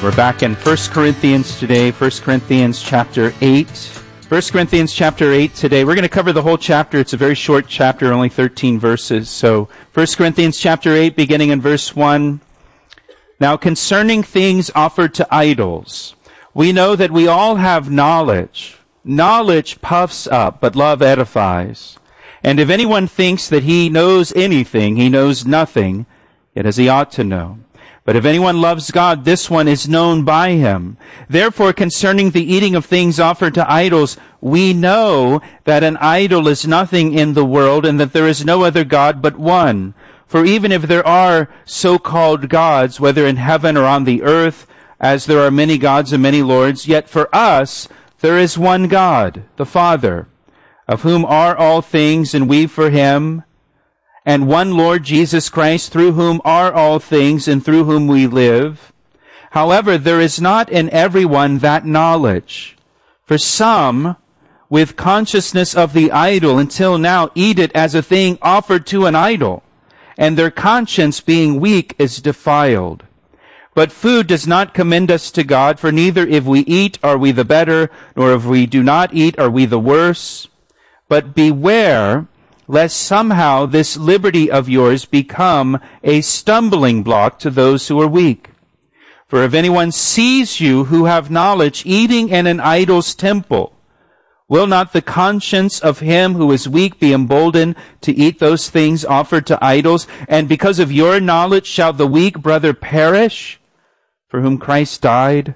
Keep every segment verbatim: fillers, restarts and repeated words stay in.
We're back in First Corinthians today, First Corinthians chapter eight. First Corinthians chapter eight today. We're going to cover the whole chapter. It's a very short chapter, only thirteen verses. So, First Corinthians chapter eight, beginning in verse one. Now, concerning things offered to idols, we know that we all have knowledge. Knowledge puffs up, but love edifies. And if anyone thinks that he knows anything, he knows nothing, yet as he ought to know. But if anyone loves God, this one is known by him. Therefore, concerning the eating of things offered to idols, we know that an idol is nothing in the world, and that there is no other God but one. For even if there are so-called gods, whether in heaven or on the earth, as there are many gods and many lords, yet for us there is one God, the Father, of whom are all things, and we for him, and one Lord Jesus Christ, through whom are all things, and through whom we live. However, there is not in everyone that knowledge. For some, with consciousness of the idol, until now eat it as a thing offered to an idol, and their conscience being weak is defiled. But food does not commend us to God, for neither if we eat are we the better, nor if we do not eat are we the worse. But beware, lest somehow this liberty of yours become a stumbling block to those who are weak. For if anyone sees you who have knowledge eating in an idol's temple, will not the conscience of him who is weak be emboldened to eat those things offered to idols? And because of your knowledge shall the weak brother perish, for whom Christ died?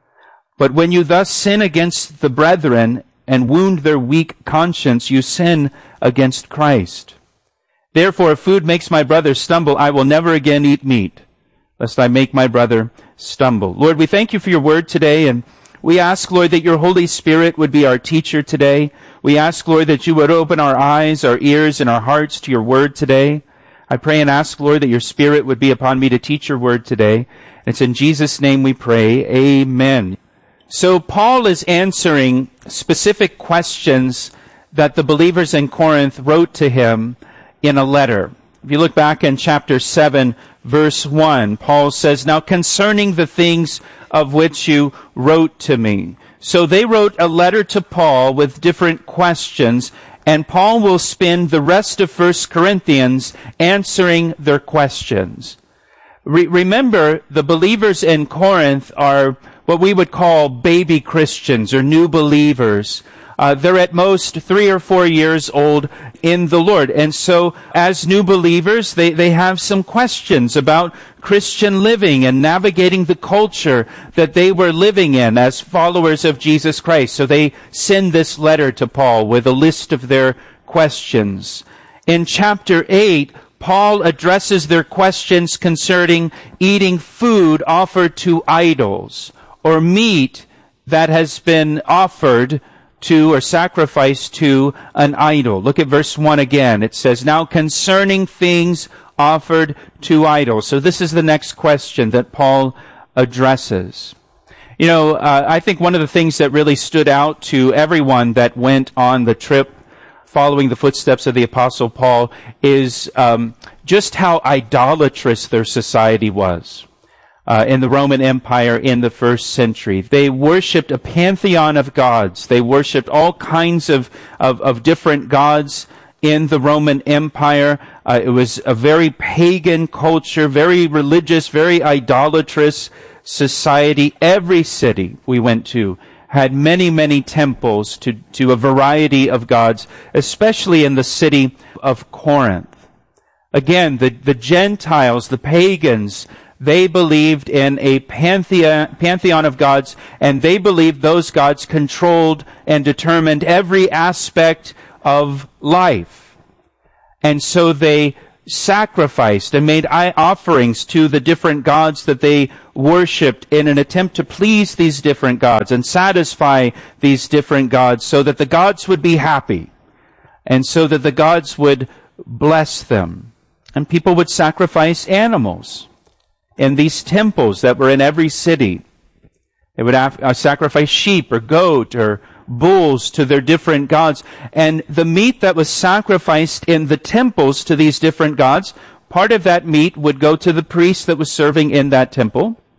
But when you thus sin against the brethren and wound their weak conscience, you sin against Christ. Therefore, if food makes my brother stumble, I will never again eat meat, lest I make my brother stumble. Lord, we thank you for your word today, and we ask, Lord, that your Holy Spirit would be our teacher today. We ask, Lord, that you would open our eyes, our ears, and our hearts to your word today. I pray and ask, Lord, that your Spirit would be upon me to teach your word today. And it's in Jesus' name we pray. Amen. So Paul is answering specific questions that the believers in Corinth wrote to him in a letter. If you look back in chapter seven, verse one, Paul says, Now concerning the things of which you wrote to me. So they wrote a letter to Paul with different questions, and Paul will spend the rest of First Corinthians answering their questions. Re- remember, the believers in Corinth are what we would call baby Christians or new believers. Uh, they're at most three or four years old in the Lord. And so as new believers, they, they have some questions about Christian living and navigating the culture that they were living in as followers of Jesus Christ. So they send this letter to Paul with a list of their questions. In chapter eight, Paul addresses their questions concerning eating food offered to idols, or meat that has been offered to or sacrificed to an idol. Look at verse one again. It says, Now concerning things offered to idols. So this is the next question that Paul addresses. You know, uh, I think one of the things that really stood out to everyone that went on the trip following the footsteps of the Apostle Paul is um, just how idolatrous their society was. Uh, in the Roman Empire in the first century. They worshipped a pantheon of gods. They worshipped all kinds of, of, of different gods in the Roman Empire. Uh, it was a very pagan culture, very religious, very idolatrous society. Every city we went to had many, many temples to, to a variety of gods, especially in the city of Corinth. Again, the, the Gentiles, the pagans, they believed in a pantheon, pantheon of gods, and they believed those gods controlled and determined every aspect of life. And so they sacrificed and made offerings to the different gods that they worshipped in an attempt to please these different gods and satisfy these different gods so that the gods would be happy and so that the gods would bless them. And people would sacrifice animals in these temples that were in every city. They would have, uh, sacrifice sheep or goat or bulls to their different gods. And the meat that was sacrificed in the temples to these different gods, part of that meat would go to the priest that was serving in that temple.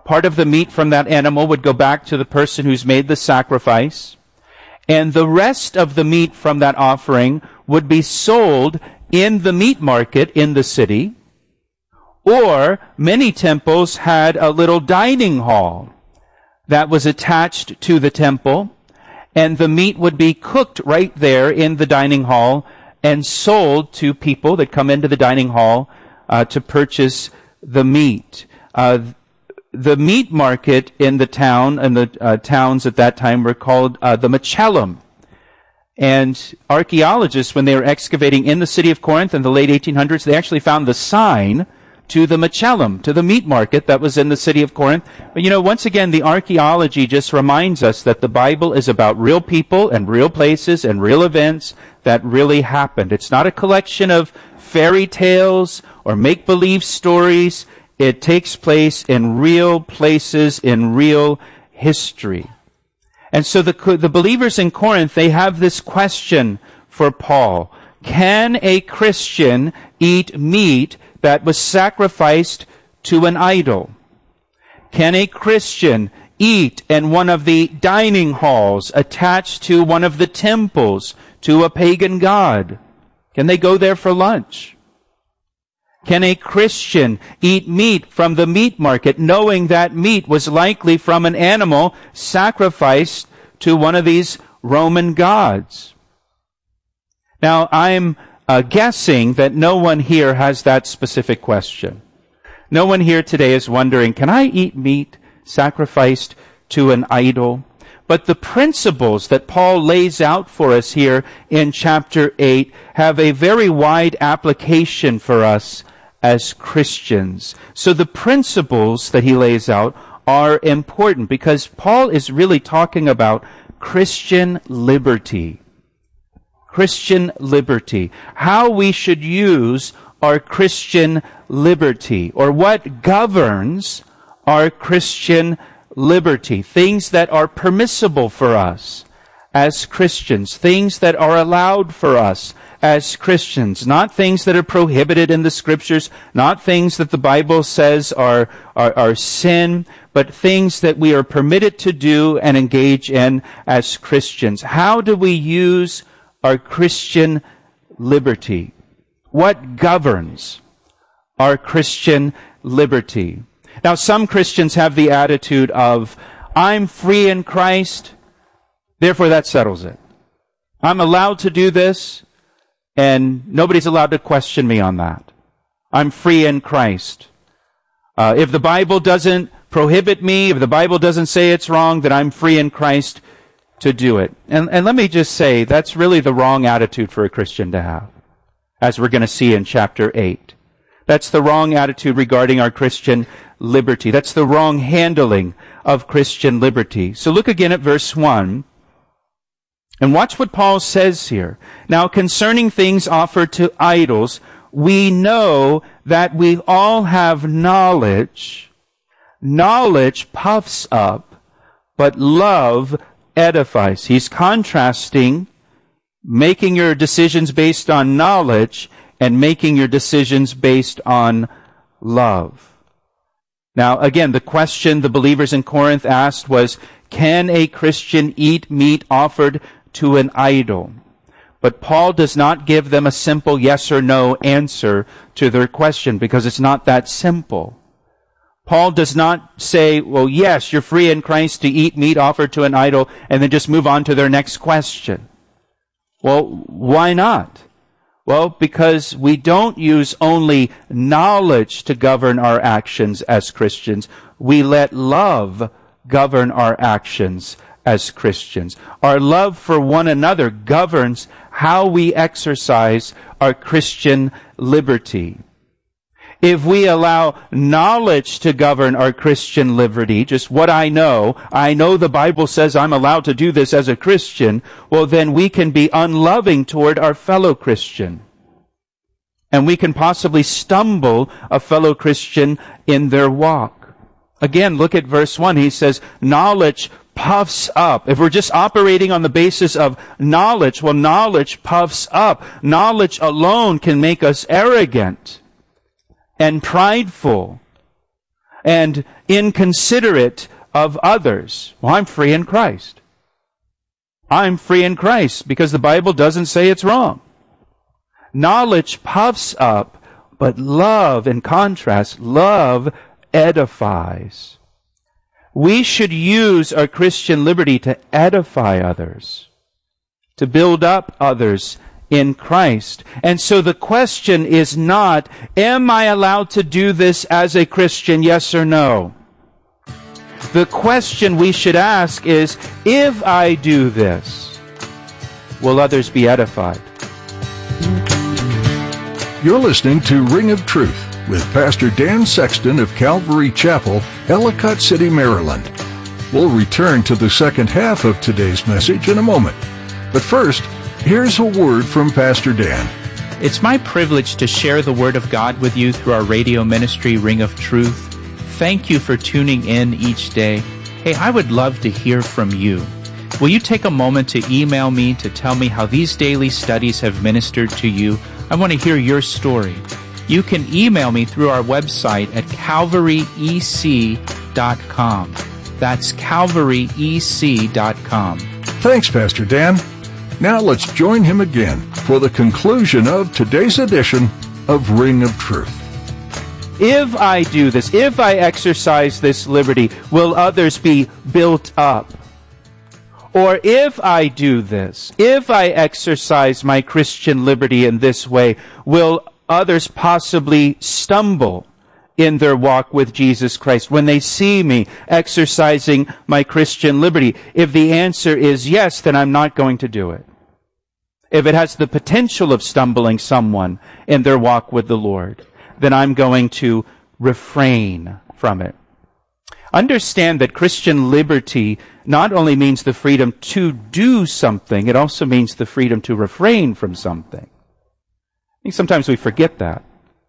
Part of the meat from that animal would go back to the person who's made the sacrifice, and the rest of the meat from that offering would be sold in the meat market in the city, or many temples had a little dining hall that was attached to the temple, and the meat would be cooked right there in the dining hall and sold to people that come into the dining hall uh, to purchase the meat. Uh, the meat market in the town, and the uh, towns at that time were called uh, the Macellum. And archaeologists, when they were excavating in the city of Corinth in the late eighteen hundreds, they actually found the sign to the Macellum, to the meat market that was in the city of Corinth. But you know, once again, the archaeology just reminds us that the Bible is about real people and real places and real events that really happened. It's not a collection of fairy tales or make-believe stories. It takes place in real places, in real history. And so the, the believers in Corinth, they have this question for Paul. Can a Christian eat meat that was sacrificed to an idol? Can a Christian eat in one of the dining halls attached to one of the temples to a pagan god? Can they go there for lunch? Can a Christian eat meat from the meat market, knowing that meat was likely from an animal sacrificed to one of these Roman gods? Now, I'm uh, guessing that no one here has that specific question. No one here today is wondering, can I eat meat sacrificed to an idol? But the principles that Paul lays out for us here in chapter eight have a very wide application for us as Christians. So the principles that he lays out are important because Paul is really talking about Christian liberty. Christian liberty. How we should use our Christian liberty, or what governs our Christian liberty. Things that are permissible for us as Christians. Things that are allowed for us as Christians, not things that are prohibited in the Scriptures, not things that the Bible says are, are, are sin, but things that we are permitted to do and engage in as Christians. How do we use our Christian liberty? What governs our Christian liberty? Now, some Christians have the attitude of, I'm free in Christ, therefore that settles it. I'm allowed to do this, and nobody's allowed to question me on that. I'm free in Christ. Uh, if the Bible doesn't prohibit me, if the Bible doesn't say it's wrong, then I'm free in Christ to do it. And, and let me just say, that's really the wrong attitude for a Christian to have, as we're going to see in chapter eight. That's the wrong attitude regarding our Christian liberty. That's the wrong handling of Christian liberty. So look again at verse one. And watch what Paul says here. Now, concerning things offered to idols, we know that we all have knowledge. Knowledge puffs up, but love edifies. He's contrasting making your decisions based on knowledge and making your decisions based on love. Now, again, the question the believers in Corinth asked was, can a Christian eat meat offered to an idol? But Paul does not give them a simple yes or no answer to their question, because it's not that simple. Paul does not say, well, yes, you're free in Christ to eat meat offered to an idol, and then just move on to their next question. Well, why not? Well, because we don't use only knowledge to govern our actions as Christians. We let love govern our actions as Christians. Our love for one another governs how we exercise our Christian liberty. If we allow knowledge to govern our Christian liberty, just what I know, I know the Bible says I'm allowed to do this as a Christian, well, then we can be unloving toward our fellow Christian. And we can possibly stumble a fellow Christian in their walk. Again, look at verse one. He says, knowledge puffs up. If we're just operating on the basis of knowledge, well, knowledge puffs up. Knowledge alone can make us arrogant and prideful. and inconsiderate of others. Well, I'm free in Christ. I'm free in Christ because the Bible doesn't say it's wrong. Knowledge puffs up, but love, in contrast, love edifies. We should use our Christian liberty to edify others, to build up others in Christ. And so the question is not, am I allowed to do this as a Christian, yes or no? The question we should ask is, if I do this, will others be edified? You're listening to Ring of Truth with Pastor Dan Sexton of Calvary Chapel, Ellicott City, Maryland. We'll return to the second half of today's message in a moment. But first, here's a word from Pastor Dan. It's my privilege to share the Word of God with you through our radio ministry, Ring of Truth. Thank you for tuning in each day. Hey, I would love to hear from you. Will you take a moment to email me to tell me how these daily studies have ministered to you? I want to hear your story. You can email me through our website at calvary e c dot com. That's calvary e c dot com. Thanks, Pastor Dan. Now let's join him again for the conclusion of today's edition of Ring of Truth. If I do this, if I exercise this liberty, will others be built up? Or if I do this, if I exercise my Christian liberty in this way, will others possibly stumble in their walk with Jesus Christ when they see me exercising my Christian liberty? If the answer is yes, then I'm not going to do it. If it has the potential of stumbling someone in their walk with the Lord, then I'm going to refrain from it. Understand that Christian liberty not only means the freedom to do something, it also means the freedom to refrain from something. I think sometimes we forget that.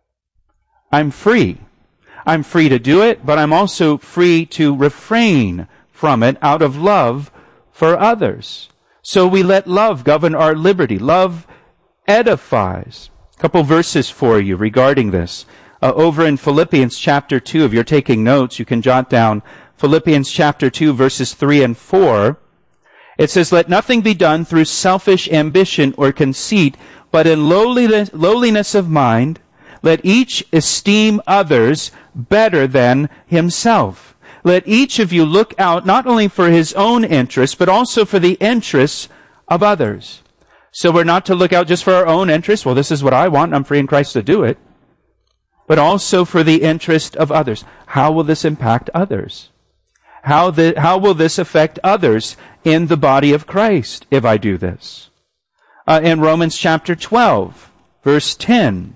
I'm free. I'm free to do it, but I'm also free to refrain from it out of love for others. So we let love govern our liberty. Love edifies. A couple verses for you regarding this. Uh, over in Philippians chapter two, if you're taking notes, you can jot down Philippians chapter two, verses three and four. It says, "Let nothing be done through selfish ambition or conceit, but in lowliness, lowliness of mind, let each esteem others better than himself. Let each of you look out not only for his own interests, but also for the interests of others." So we're not to look out just for our own interests. Well, this is what I want, and I'm free in Christ to do it. But also for the interest of others. How will this impact others? How, the, how will this affect others in the body of Christ if I do this? Uh, in Romans chapter twelve, verse ten,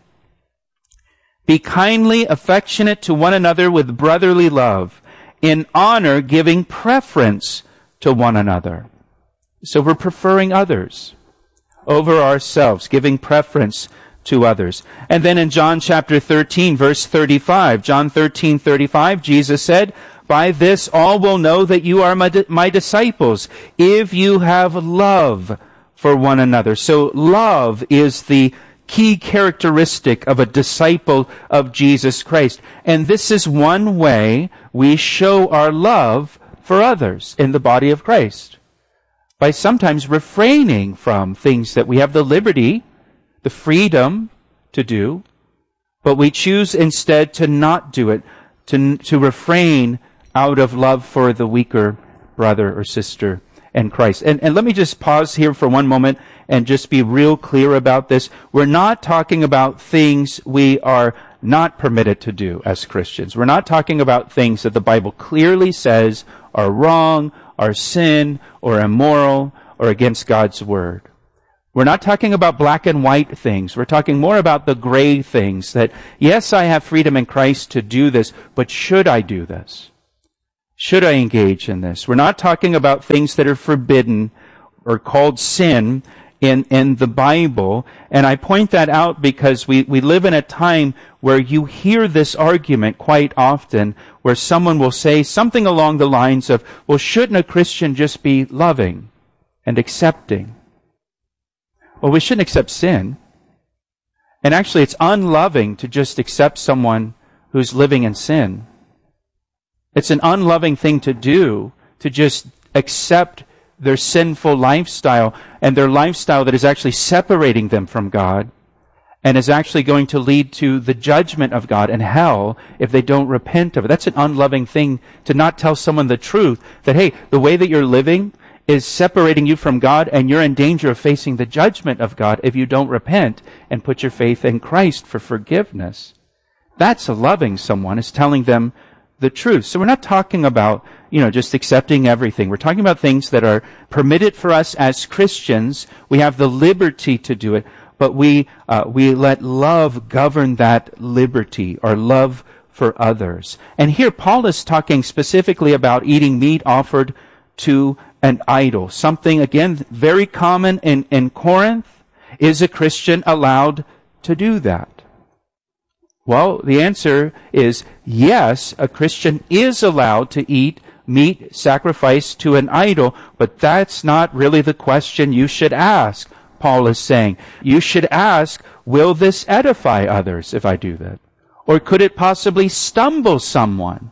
"Be kindly affectionate to one another with brotherly love, in honor giving preference to one another." So we're preferring others over ourselves, giving preference to others. And then in John chapter thirteen, verse thirty-five, John thirteen, thirty-five, Jesus said, "By this all will know that you are my, my disciples, if you have love for one another." So love is the key characteristic of a disciple of Jesus Christ. And this is one way we show our love for others in the body of Christ, by sometimes refraining from things that we have the liberty, the freedom to do, but we choose instead to not do it, to, to refrain out of love for the weaker brother or sister in Christ. And, and let me just pause here for one moment and just be real clear about this. We're not talking about things we are not permitted to do as Christians. We're not talking about things that the Bible clearly says are wrong, are sin, or immoral, or against God's word. We're not talking about black and white things. We're talking more about the gray things that, yes, I have freedom in Christ to do this, but should I do this? Should I engage in this? We're not talking about things that are forbidden or called sin in, in the Bible. And I point that out because we, we live in a time where you hear this argument quite often, where someone will say something along the lines of, well, shouldn't a Christian just be loving and accepting? Well, we shouldn't accept sin. And actually, it's unloving to just accept someone who's living in sin. It's an unloving thing to do, to just accept their sinful lifestyle and their lifestyle that is actually separating them from God and is actually going to lead to the judgment of God and hell if they don't repent of it. That's an unloving thing to not tell someone the truth, that, hey, the way that you're living is separating you from God and you're in danger of facing the judgment of God if you don't repent and put your faith in Christ for forgiveness. That's loving someone, is telling them the truth. So we're not talking about, you know, just accepting everything. We're talking about things that are permitted for us as Christians. We have the liberty to do it, but we uh, we let love govern that liberty, or love for others. And here Paul is talking specifically about eating meat offered to an idol. Something, again, very common in, in Corinth. Is a Christian allowed to do that? Well, the answer is yes, a Christian is allowed to eat meat sacrificed to an idol, but that's not really the question you should ask, Paul is saying. You should ask, will this edify others if I do that? Or could it possibly stumble someone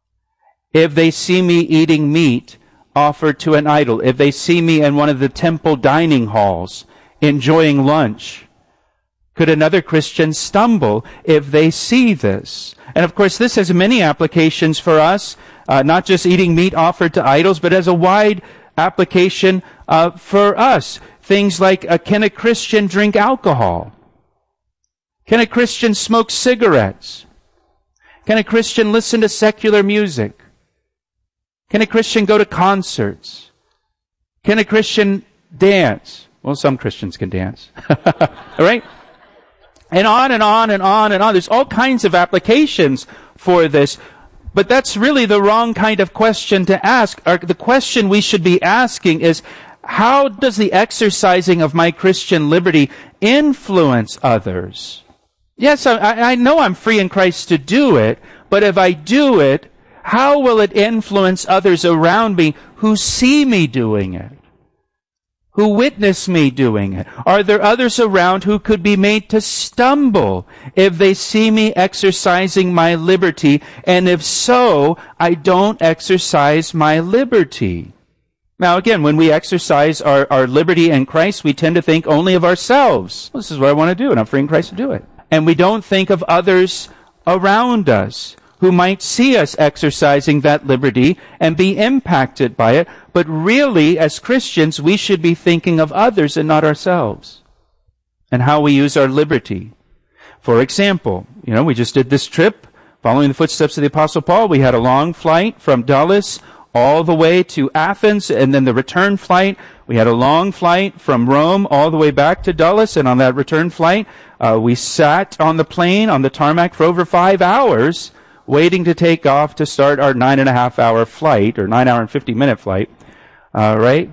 if they see me eating meat offered to an idol, if they see me in one of the temple dining halls enjoying lunch? Could another Christian stumble if they see this? And of course, this has many applications for us, uh, not just eating meat offered to idols, but as a wide application uh, for us. Things like, uh, can a Christian drink alcohol? Can a Christian smoke cigarettes? Can a Christian listen to secular music? Can a Christian go to concerts? Can a Christian dance? Well, some Christians can dance. All right? And on and on and on and on. There's all kinds of applications for this. But that's really the wrong kind of question to ask. The question we should be asking is, how does the exercising of my Christian liberty influence others? Yes, I, I know I'm free in Christ to do it, but if I do it, how will it influence others around me who see me doing it? Who witness me doing it? Are there others around who could be made to stumble if they see me exercising my liberty? And if so, I don't exercise my liberty. Now again, when we exercise our, our liberty in Christ, we tend to think only of ourselves. Well, this is what I want to do, and I'm free in Christ to do it. And we don't think of others around us who might see us exercising that liberty and be impacted by it. But really, as Christians, we should be thinking of others and not ourselves, and how we use our liberty. For example, you know, we just did this trip following the footsteps of the Apostle Paul. We had a long flight from Dulles all the way to Athens, and then the return flight. We had a long flight from Rome all the way back to Dulles, and on that return flight, uh, we sat on the plane, on the tarmac for over five hours, waiting to take off to start our nine and a half hour flight, or nine hour and fifty minute flight, uh, right?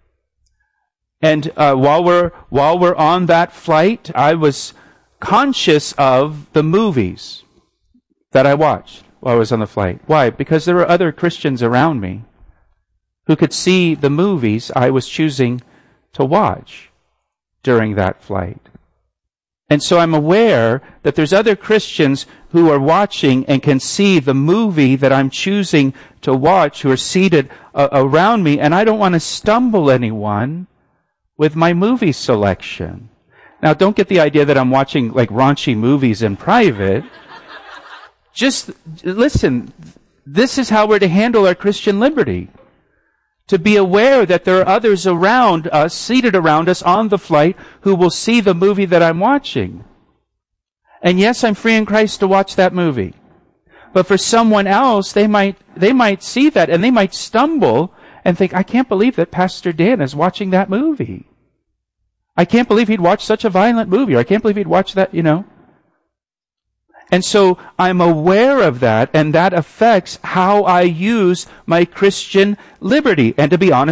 And uh, while we're while we're on that flight, I was conscious of the movies that I watched while I was on the flight. Why? Because there were other Christians around me who could see the movies I was choosing to watch during that flight. And so I'm aware that there's other Christians who are watching and can see the movie that I'm choosing to watch, who are seated uh, around me, and I don't want to stumble anyone with my movie selection. Now, don't get the idea that I'm watching like raunchy movies in private. Just listen, this is how we're to handle our Christian liberty. To be aware that there are others around us, seated around us on the flight, who will see the movie that I'm watching. And yes, I'm free in Christ to watch that movie. But for someone else, they might, they might see that and they might stumble and think, I can't believe that Pastor Dan is watching that movie. I can't believe he'd watch such a violent movie, or I can't believe he'd watch that, you know. And so I'm aware of that, and that affects how I use my Christian liberty. And to be honest,